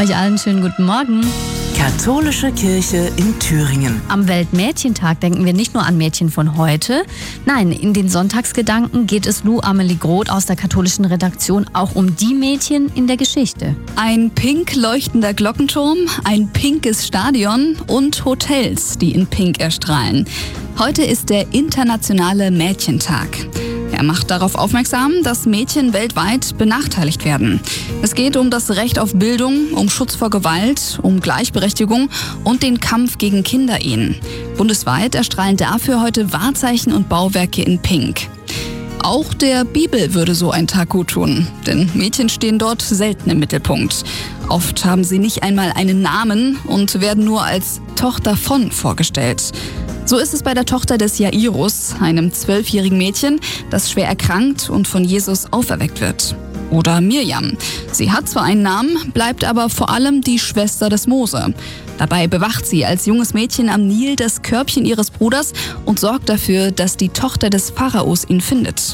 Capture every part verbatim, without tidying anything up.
Euch allen schönen guten Morgen. Katholische Kirche in Thüringen. Am Weltmädchentag denken wir nicht nur an Mädchen von heute. Nein, in den Sonntagsgedanken geht es Lou Amelie Groth aus der katholischen Redaktion auch um die Mädchen in der Geschichte. Ein pink leuchtender Glockenturm, ein pinkes Stadion und Hotels, die in Pink erstrahlen. Heute ist der internationale Mädchentag. Er macht darauf aufmerksam, dass Mädchen weltweit benachteiligt werden. Es geht um das Recht auf Bildung, um Schutz vor Gewalt, um Gleichberechtigung und den Kampf gegen Kinderehen. Bundesweit erstrahlen dafür heute Wahrzeichen und Bauwerke in Pink. Auch der Bibel würde so ein Tag gut tun, denn Mädchen stehen dort selten im Mittelpunkt. Oft haben sie nicht einmal einen Namen und werden nur als Tochter von vorgestellt. So ist es bei der Tochter des Jairus, einem zwölfjährigen Mädchen, das schwer erkrankt und von Jesus auferweckt wird. Oder Mirjam. Sie hat zwar einen Namen, bleibt aber vor allem die Schwester des Mose. Dabei bewacht sie als junges Mädchen am Nil das Körbchen ihres Bruders und sorgt dafür, dass die Tochter des Pharaos ihn findet.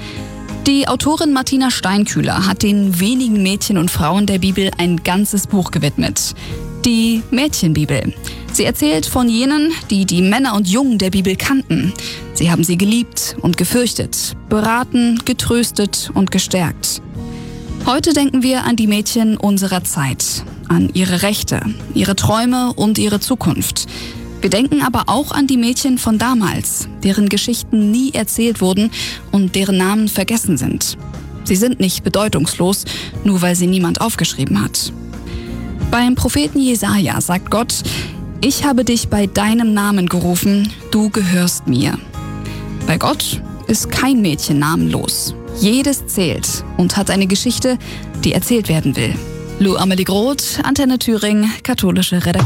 Die Autorin Martina Steinkühler hat den wenigen Mädchen und Frauen der Bibel ein ganzes Buch gewidmet. Die Mädchenbibel. Sie erzählt von jenen, die die Männer und Jungen der Bibel kannten. Sie haben sie geliebt und gefürchtet, beraten, getröstet und gestärkt. Heute denken wir an die Mädchen unserer Zeit, an ihre Rechte, ihre Träume und ihre Zukunft. Wir denken aber auch an die Mädchen von damals, deren Geschichten nie erzählt wurden und deren Namen vergessen sind. Sie sind nicht bedeutungslos, nur weil sie niemand aufgeschrieben hat. Beim Propheten Jesaja sagt Gott: Ich habe dich bei deinem Namen gerufen, du gehörst mir. Bei Gott ist kein Mädchen namenlos. Jedes zählt und hat eine Geschichte, die erzählt werden will. Lou Amelie Groth, Antenne Thüringen, katholische Redaktion.